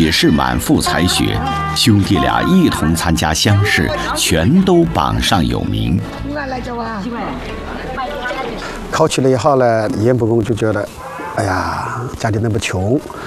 也是满腹才学，兄弟俩一同参加乡试，全都榜上有名。 考取了以后呢，严伯公就觉得，哎呀，家里那么穷，